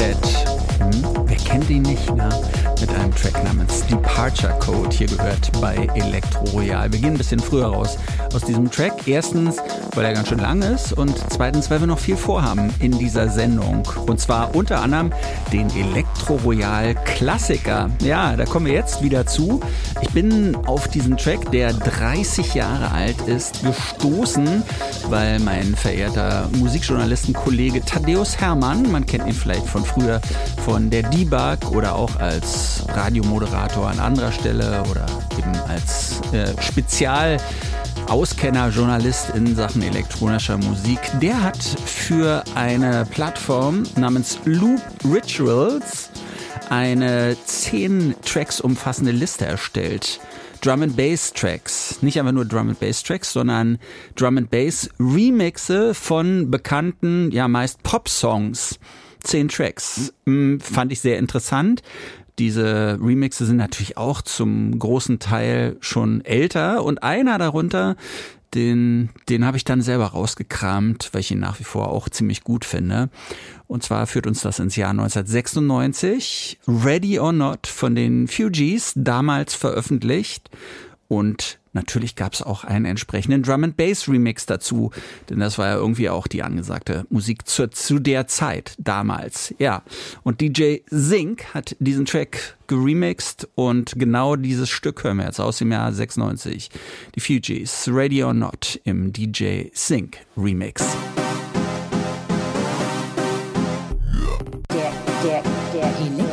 Dead. Wer kennt ihn nicht, ne? Mit einem Track namens Departure Code, hier gehört bei Elektro Royal. Wir gehen ein bisschen früher raus aus diesem Track. Erstens, weil er ganz schön lang ist und zweitens, weil wir noch viel vorhaben in dieser Sendung. Und zwar unter anderem den Elektro Royal Klassiker. Ja, da kommen wir jetzt wieder zu. Ich bin auf diesen Track, der 30 Jahre alt ist, gestoßen, weil mein verehrter Musikjournalistenkollege Thaddäus Hermann, man kennt ihn vielleicht von früher von der Debug oder auch als Radiomoderator an anderer Stelle oder eben als Spezialauskenner, Journalist in Sachen elektronischer Musik. Der hat für eine Plattform namens Loop Rituals eine 10 Tracks umfassende Liste erstellt. Drum and Bass Tracks. Nicht einfach nur Drum and Bass Tracks, sondern Drum and Bass Remixe von bekannten, ja meist Pop-Songs. 10 Tracks. Fand ich sehr interessant. Diese Remixe sind natürlich auch zum großen Teil schon älter und einer darunter, den habe ich dann selber rausgekramt, weil ich ihn nach wie vor auch ziemlich gut finde. Und zwar führt uns das ins Jahr 1996. Ready or Not von den Fugees, damals veröffentlicht. Und natürlich gab es auch einen entsprechenden Drum and Bass Remix dazu, denn das war ja irgendwie auch die angesagte Musik zu der Zeit damals. Ja, und DJ Zinc hat diesen Track geremixed und genau dieses Stück hören wir jetzt aus dem Jahr 96. Die Fugees, Ready or Not im DJ Zinc Remix. Der